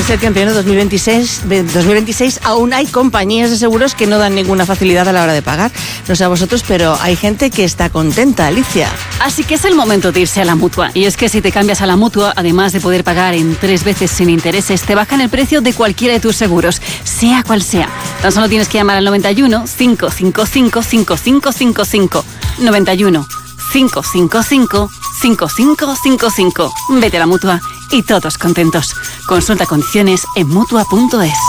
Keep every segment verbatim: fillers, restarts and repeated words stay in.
ser que en pleno dos mil veintiséis, dos mil veintiséis aún hay compañías de seguros que no dan ninguna facilidad a la hora de pagar. No sé a vosotros, pero hay gente que está contenta, Alicia. Así que es el momento de irse a la Mutua. Y es que si te cambias a la Mutua, además de poder pagar en tres veces sin intereses, te bajan el precio de cualquiera de tus seguros, sea cual sea. Tan solo tienes que llamar al noventa y uno, cinco cinco cinco, cinco cinco cinco cinco. noventa y uno, cinco cinco cinco, cinco cinco cinco cinco. Vete a la Mutua y todos contentos. Consulta condiciones en mutua punto es.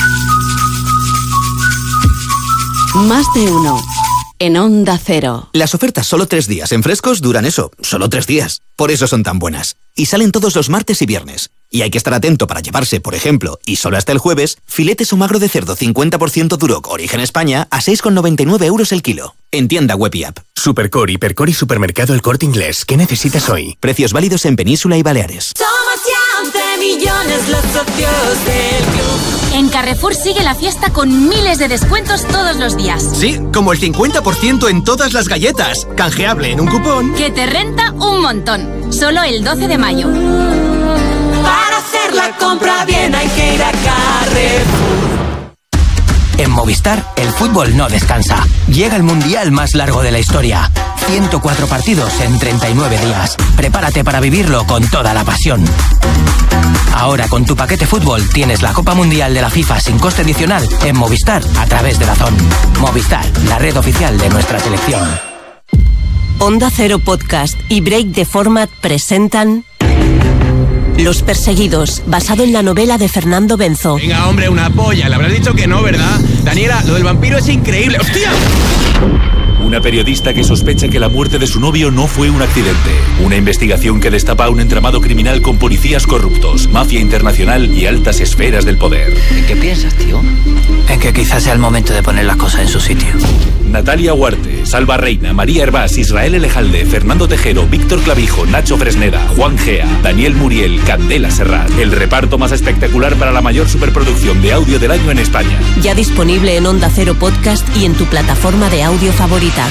Más de uno. En Onda Cero. Las ofertas solo tres días en Frescos duran eso, solo tres días. Por eso son tan buenas. Y salen todos los martes y viernes. Y hay que estar atento para llevarse, por ejemplo, y solo hasta el jueves, filetes o magro de cerdo cincuenta por ciento Duroc Origen España a seis con noventa y nueve euros el kilo. En tienda web y app. Supercore, Hipercore y Supermercado El Corte Inglés. ¿Qué necesitas hoy? Precios válidos en Península y Baleares. Somos ya once millones los socios del club. En Carrefour sigue la fiesta con miles de descuentos todos los días. Sí, como el cincuenta por ciento en todas las galletas. Canjeable en un cupón que te renta un montón. Solo el doce de mayo. Para hacer la compra bien hay que ir a Carrefour. En Movistar, el fútbol no descansa. Llega el mundial más largo de la historia. ciento cuatro partidos en treinta y nueve días. Prepárate para vivirlo con toda la pasión. Ahora con tu paquete fútbol tienes la Copa Mundial de la FIFA sin coste adicional en Movistar a través de DAZN. Movistar, la red oficial de nuestra selección. Onda Cero Podcast y Break the Format presentan Los Perseguidos, basado en la novela de Fernando Benzo. Venga, hombre, una polla. Le habrás dicho que no, ¿verdad? Daniela, lo del vampiro es increíble. ¡Hostia! Una periodista que sospecha que la muerte de su novio no fue un accidente. Una investigación que destapa un entramado criminal con policías corruptos, mafia internacional y altas esferas del poder. ¿En qué piensas, tío? En que quizás sea el momento de poner las cosas en su sitio. Natalia Huarte, Salva Reina, María Hervás, Israel Elejalde, Fernando Tejero, Víctor Clavijo, Nacho Fresneda, Juan Gea, Daniel Muriel, Candela Serrat. El reparto más espectacular para la mayor superproducción de audio del año en España. Ya disponible en Onda Cero Podcast y en tu plataforma de audio favorita.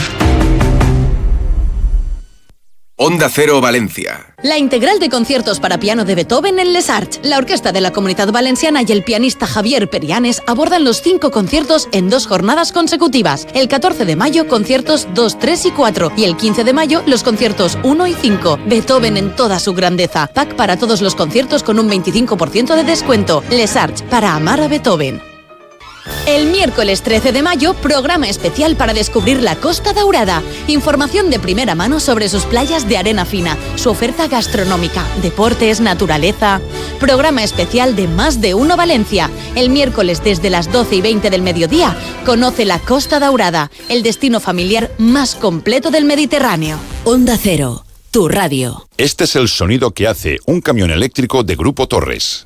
Onda Cero Valencia. La integral de conciertos para piano de Beethoven en Les Arts. La Orquesta de la Comunitat Valenciana y el pianista Javier Perianes abordan los cinco conciertos en dos jornadas consecutivas. El catorce de mayo, conciertos dos, tres y cuatro. Y el quince de mayo, los conciertos uno y cinco. Beethoven en toda su grandeza. Pack para todos los conciertos con un veinticinco por ciento de descuento. Les Arts, para amar a Beethoven. El miércoles trece de mayo, programa especial para descubrir la Costa Daurada. Información de primera mano sobre sus playas de arena fina, su oferta gastronómica, deportes, naturaleza. Programa especial de Más de Uno Valencia. El miércoles desde las doce y veinte del mediodía, conoce la Costa Daurada, el destino familiar más completo del Mediterráneo. Onda Cero, tu radio. Este es el sonido que hace un camión eléctrico de Grupo Torres.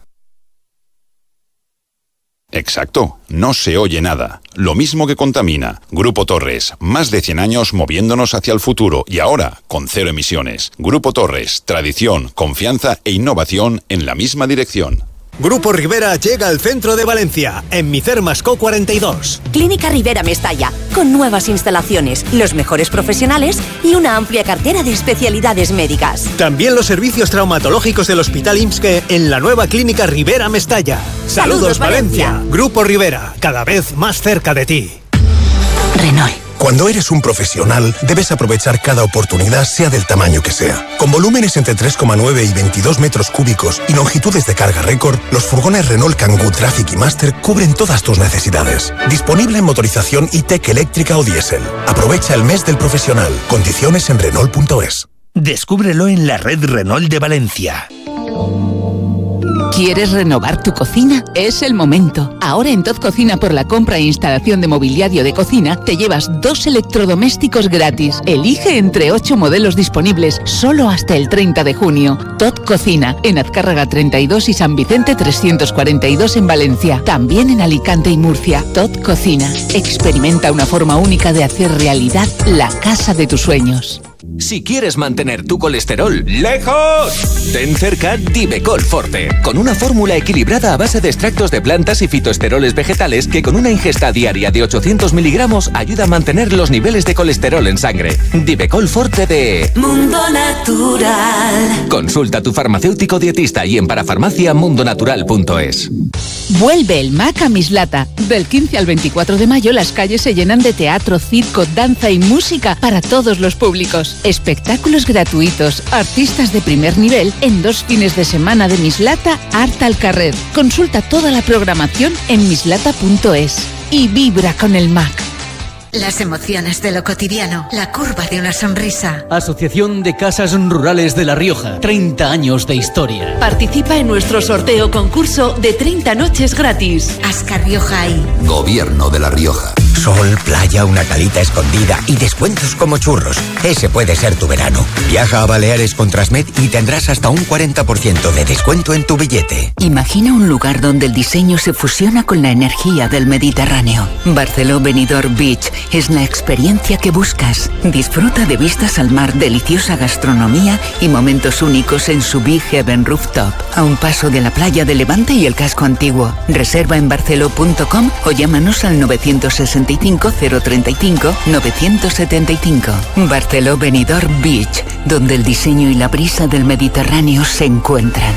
Exacto, no se oye nada. Lo mismo que contamina. Grupo Torres, más de cien años moviéndonos hacia el futuro y ahora con cero emisiones. Grupo Torres, tradición, confianza e innovación en la misma dirección. Grupo Rivera llega al centro de Valencia, en Micer Mascó cuarenta y dos. Clínica Rivera Mestalla, con nuevas instalaciones, los mejores profesionales y una amplia cartera de especialidades médicas. También los servicios traumatológicos del Hospital I M S S S en la nueva Clínica Rivera Mestalla. ¡Saludos, Saludos Valencia! Valencia! Grupo Rivera, cada vez más cerca de ti. Renault. Cuando eres un profesional, debes aprovechar cada oportunidad, sea del tamaño que sea. Con volúmenes entre tres coma nueve y veintidós metros cúbicos y longitudes de carga récord, los furgones Renault Kangoo Traffic y Master cubren todas tus necesidades. Disponible en motorización E-Tech eléctrica o diésel. Aprovecha el mes del profesional. Condiciones en Renault punto es. Descúbrelo en la red Renault de Valencia. ¿Quieres renovar tu cocina? Es el momento. Ahora en Tot Cocina, por la compra e instalación de mobiliario de cocina, te llevas dos electrodomésticos gratis. Elige entre ocho modelos disponibles, solo hasta el treinta de junio. Tot Cocina, en Azcárraga treinta y dos y San Vicente trescientos cuarenta y dos en Valencia. También en Alicante y Murcia. Tot Cocina. Experimenta una forma única de hacer realidad la casa de tus sueños. Si quieres mantener tu colesterol lejos, ten cerca Divecol Forte, con una fórmula equilibrada a base de extractos de plantas y fitoesteroles vegetales que con una ingesta diaria de ochocientos miligramos ayuda a mantener los niveles de colesterol en sangre. Divecol Forte de Mundo Natural. Consulta a tu farmacéutico dietista y en parafarmacia mundonatural punto es. Vuelve el M A C a Mislata. Del quince al veinticuatro de mayo las calles se llenan de teatro, circo, danza y música para todos los públicos. Espectáculos gratuitos, artistas de primer nivel en dos fines de semana de Mislata Art al Carrer. Consulta toda la programación en mislata punto es y vibra con el M A C. Las emociones de lo cotidiano, la curva de una sonrisa. Asociación de Casas Rurales de La Rioja, treinta años de historia. Participa en nuestro sorteo concurso de treinta noches gratis. Ascar Rioja y Gobierno de La Rioja. Sol, playa, una calita escondida y descuentos como churros. Ese puede ser tu verano. Viaja a Baleares con Transmed y tendrás hasta un cuarenta por ciento de descuento en tu billete. Imagina un lugar donde el diseño se fusiona con la energía del Mediterráneo. Barceló Benidorm Beach es la experiencia que buscas. Disfruta de vistas al mar, deliciosa gastronomía y momentos únicos en su Big Heaven Rooftop, a un paso de la playa de Levante y el casco antiguo. Reserva en barceló punto com o llámanos al nueve seis cinco, cero tres cinco, nueve siete cinco. Barceló Benidorm Beach, donde el diseño y la brisa del Mediterráneo se encuentran.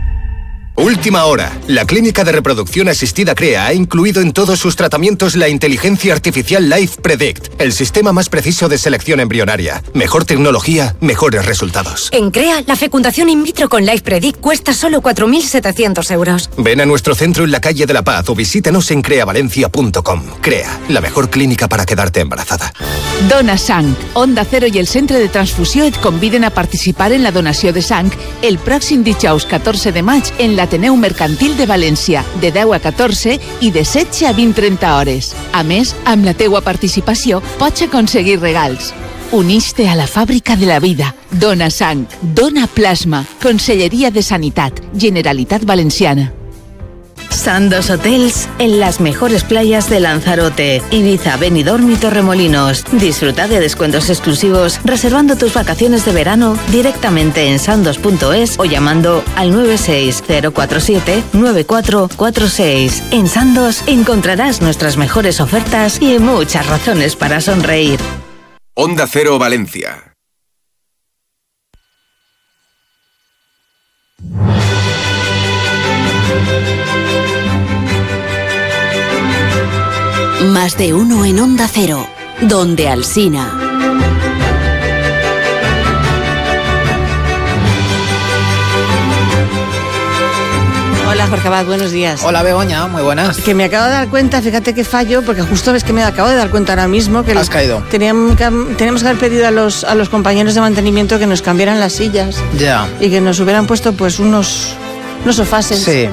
Última hora. La Clínica de Reproducción Asistida CREA ha incluido en todos sus tratamientos la inteligencia artificial Life Predict, el sistema más preciso de selección embrionaria. Mejor tecnología, mejores resultados. En CREA, la fecundación in vitro con Life Predict cuesta solo cuatro mil setecientos euros. Ven a nuestro centro en la calle de la Paz o visítanos en crea valencia punto com. CREA, la mejor clínica para quedarte embarazada. Dona Sang. Onda Cero i el Centre de Transfusió et conviden a participar en la donació de sang el pròxim dijous catorze de maig en l'Ateneu Mercantil de València, de deu a catorze i de setze a vint trenta hores. A més, amb la teua participació pots aconseguir regals. Unix-te a la fàbrica de la vida. Dona sang, dona plasma. Conselleria de Sanitat, Generalitat Valenciana. Sandos Hotels en las mejores playas de Lanzarote, Ibiza, Benidorm y Torremolinos. Disfruta de descuentos exclusivos reservando tus vacaciones de verano directamente en sandos punto es o llamando al nueve seis cero cuatro siete nueve cuatro cuatro seis. En Sandos encontrarás nuestras mejores ofertas y muchas razones para sonreír. Onda Cero Valencia. Más de uno en Onda Cero, donde Alsina. Hola Jorge Abad, buenos días. Hola Begoña, muy buenas. Que me acabo de dar cuenta, fíjate que fallo, porque justo ves que me acabo de dar cuenta ahora mismo que has caído. Teníamos que, teníamos que haber pedido a los, a los compañeros de mantenimiento que nos cambiaran las sillas. Ya. Y que nos hubieran puesto pues unos, unos sofases. Sí.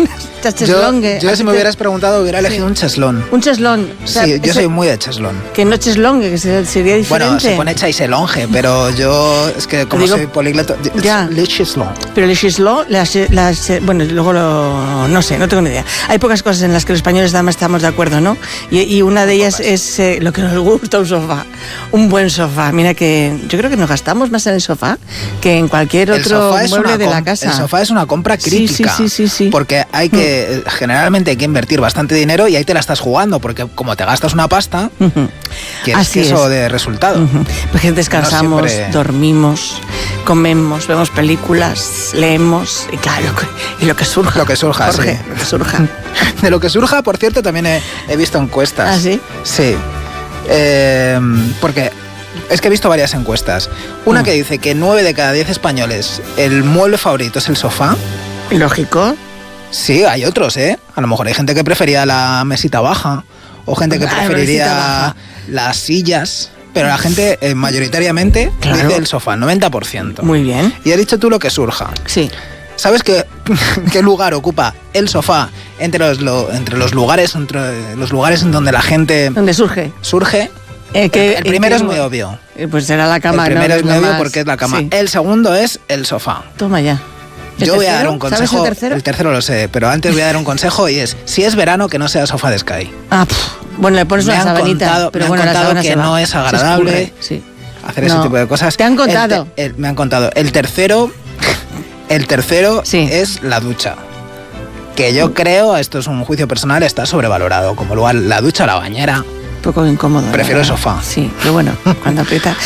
Yo, yo si me hubieras preguntado hubiera elegido sí. un cheslón. Un cheslón. O sea, sí, yo ese, soy muy de cheslón. Que no cheslongue, que sería diferente. Bueno, se pone chaiselonge, pero yo es que como Digo, soy políglota, ya. Le cheslón. Pero le cheslón, las, las, bueno, luego lo, no sé, no tengo ni idea. Hay pocas cosas en las que los españoles además estamos de acuerdo, ¿no? Y, y una de ellas es eh, lo que nos gusta, un sofá, un buen sofá. Mira que yo creo que nos gastamos más en el sofá que en cualquier otro mueble de la casa. El sofá es una compra crítica, sí, sí, sí, sí, sí. porque hay que mm. generalmente hay que invertir bastante dinero y ahí te la estás jugando, porque como te gastas una pasta, uh-huh. ¿quieres Así que eso es. de resultado? Uh-huh. Porque descansamos, no siempre... dormimos, comemos, vemos películas, leemos y claro, y lo que surja. Lo que surja, Jorge, sí. Lo que surja. De lo que surja, por cierto, también he, he visto encuestas. ¿Ah, sí? Sí. Eh, porque es que he visto varias encuestas. Una uh. que dice que nueve de cada diez españoles el mueble favorito es el sofá. Lógico. Sí, hay otros, ¿eh? A lo mejor hay gente que prefería la mesita baja o gente que preferiría las sillas, pero la gente eh, mayoritariamente claro. dice el sofá, noventa por ciento. Muy bien. Y has dicho tú lo que surja. Sí. ¿Sabes qué, qué lugar ocupa el sofá entre los, lo, entre los lugares entre los lugares en donde la gente... ¿Dónde surge? Surge. Eh, que, el, el primero eh, es muy obvio. Pues será la cama. El primero no, es muy obvio más... porque es la cama. Sí. El segundo es el sofá. Toma ya. Yo voy a dar un consejo. ¿Sabes el tercero? El tercero lo sé, pero antes voy a dar un consejo y es, si es verano, que no sea sofá de Sky. Ah, pff, bueno, le pones me una sabanita. Contado, pero me bueno, han contado la que no es agradable. Sí. hacer no. ese tipo de cosas. ¿Te han contado? El te, el, me han contado. El tercero, el tercero sí. es la ducha. Que yo creo, esto es un juicio personal, está sobrevalorado. Como lugar, la ducha o la bañera. Un poco incómodo. Prefiero el sofá. Sí, pero bueno, cuando aprieta.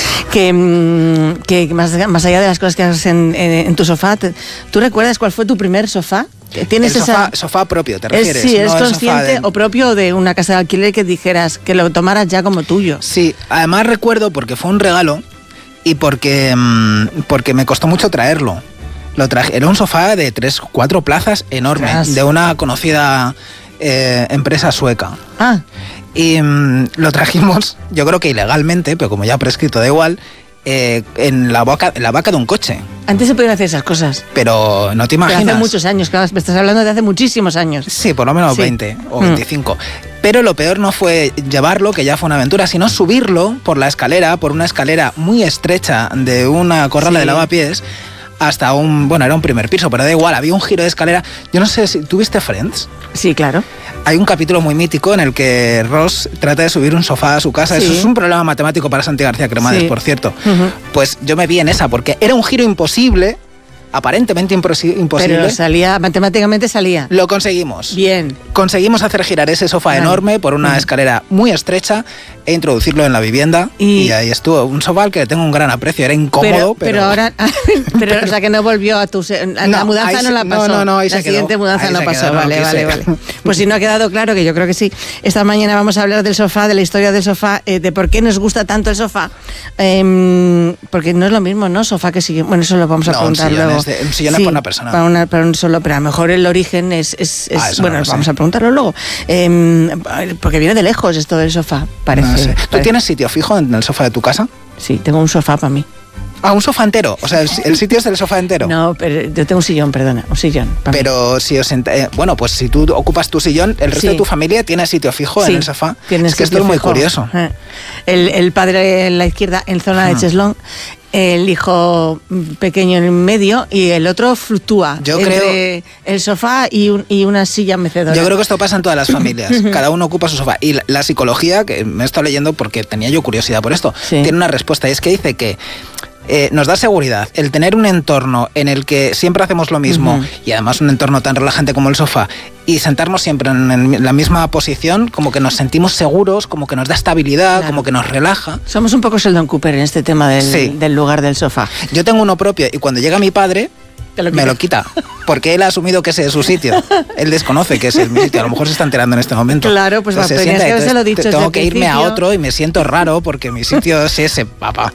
Que, que más, más allá de las cosas que haces en, en, en tu sofá, te, ¿tú recuerdas cuál fue tu primer sofá? ¿Tienes el sofá, esa... sofá propio, ¿te refieres? Es, sí, ¿eres no consciente de... o propio de una casa de alquiler que dijeras, que lo tomaras ya como tuyo? Sí, además recuerdo porque fue un regalo y porque, mmm, porque me costó mucho traerlo. Lo traje, era un sofá de tres, cuatro plazas enorme, Tras. de una conocida eh, empresa sueca. Ah. Y mmm, lo trajimos, yo creo que ilegalmente, pero como ya prescrito da igual, eh, en la vaca, en la vaca de un coche. Antes se podían hacer esas cosas. Pero no te imaginas. Pero hace muchos años, claro, me estás hablando de hace muchísimos años. Sí, por lo menos sí. veinte o veinticinco. Mm. Pero lo peor no fue llevarlo, que ya fue una aventura, sino subirlo por la escalera, por una escalera muy estrecha de una corrala sí. de lavapiés, hasta un, bueno, era un primer piso, pero da igual, había un giro de escalera. Yo no sé si, ¿tú viste Friends? Sí, claro. Hay un capítulo muy mítico en el que Ross trata de subir un sofá a su casa. Sí. Eso es un problema matemático para Santi García Cremades, sí. por cierto. Uh-huh. Pues yo me vi en esa, porque era un giro imposible, aparentemente imposible. Pero salía, matemáticamente salía. Lo conseguimos. Bien. Conseguimos hacer girar ese sofá vale. enorme por una uh-huh. escalera muy estrecha e introducirlo en la vivienda. Y, y ahí estuvo. Un sofá al que le tengo un gran aprecio. Era incómodo, pero... Pero, pero ahora... pero, o sea, que no volvió a tu... A no, la mudanza no la pasó. No, no, no. Ahí la se siguiente quedó. mudanza ahí no pasó. Quedó, vale, no vale, vale. Pues si no ha quedado claro, que yo creo que sí. Esta mañana vamos a hablar del sofá, de la historia del sofá, eh, de por qué nos gusta tanto el sofá. Eh, porque no es lo mismo, ¿no? Sofá que sigue... Bueno, eso lo vamos a no, preguntar un sillón luego. Es de, un sillón sí. es para una persona. Para, una, para un solo, pero a lo mejor el origen es... es, es ah, bueno, no vamos sé. a preguntarlo luego. Eh, porque viene de lejos esto del sofá, parece. No sé. ¿Tú parece. tienes sitio fijo en el sofá de tu casa? Sí, tengo un sofá para mí. Ah, un sofá entero. O sea, el, el sitio es del sofá entero. No, pero yo tengo un sillón, perdona, un sillón. Pero mí. si os ent- eh, bueno, pues si tú ocupas tu sillón, el resto sí. de tu familia tiene sitio fijo sí, en el sofá. Es que esto es muy fijo. curioso. El, el padre en la izquierda, en zona de Cheslón, el hijo pequeño en el medio y el otro fluctúa yo entre creo, el sofá y, un, y una silla mecedora. Yo creo que esto pasa en todas las familias. Cada uno ocupa su sofá. Y la, la psicología, que me he estado leyendo porque tenía yo curiosidad por esto, sí. tiene una respuesta y es que dice que Eh, nos da seguridad el tener un entorno en el que siempre hacemos lo mismo uh-huh. y además un entorno tan relajante como el sofá y sentarnos siempre en, en la misma posición, como que nos sentimos seguros, como que nos da estabilidad, claro. como que nos relaja. Somos un poco Sheldon Cooper en este tema del, sí. del lugar del sofá. Yo tengo uno propio y cuando llega mi padre lo me lo quita, porque él ha asumido que ese es su sitio. Él desconoce que ese es mi sitio. A lo mejor se está enterando en este momento. Claro, pues entonces, va, tenías que habérselo dicho. Tengo que irme a otro y me siento raro porque mi sitio es ese, papá.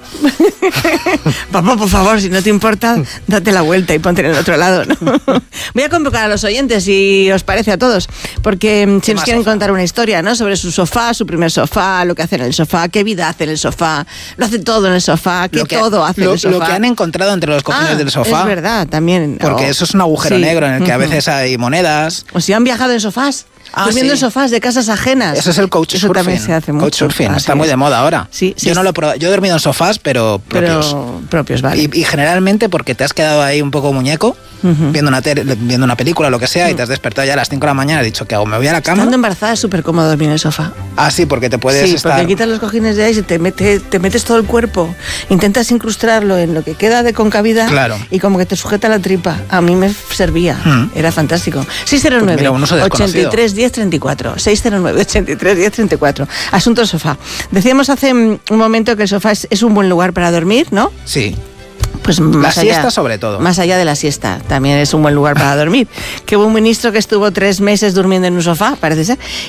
Papá, por favor, si no te importa, date la vuelta y ponte en el otro lado, ¿no? Voy a convocar a los oyentes, si os parece a todos, porque si nos quieren sofá? contar una historia, ¿no? Sobre su sofá, su primer sofá, lo que hace en el sofá, qué vida hace en el sofá, lo hace todo en el sofá, qué que, todo hace lo, en el sofá. Lo que han encontrado entre los cojines ah, del sofá. Es verdad, también. Porque oh, eso es un agujero sí. negro en el que uh-huh. a veces hay monedas. O si han viajado en sofás. Ah, durmiendo sí. en sofás de casas ajenas. Eso es el couchsurfing. Eso también se hace mucho. Couchsurfing, Así está es. muy de moda ahora. Sí, sí, yo no lo he probado. Yo he dormido en sofás, pero propios. Pero propios, vale. Y, y generalmente porque te has quedado ahí un poco muñeco, uh-huh. viendo, una te- viendo una película o lo que sea, uh-huh. y te has despertado ya a las cinco de la mañana y has dicho, ¿qué hago? ¿Me voy a la cama? Estando embarazada es súper cómodo dormir en el sofá. Ah, sí, porque te puedes sí, estar... porque quitas los cojines de ahí y te, mete, te metes todo el cuerpo, intentas incrustarlo en lo que queda de concavidad claro. y como que te sujeta la tripa. A mí me servía, uh-huh. era fantástico. seis cero nueve, ochenta y tres, diez, treinta y cuatro. seis cero nueve, ochenta y tres, diez, treinta y cuatro. Asunto sofá. Decíamos hace un momento que el sofá es, es un buen lugar para dormir, ¿no? Sí. Pues la más siesta allá, sobre todo. Más allá de la siesta, también es un buen lugar para dormir. Que hubo un ministro que estuvo tres meses durmiendo en un sofá, parece ser.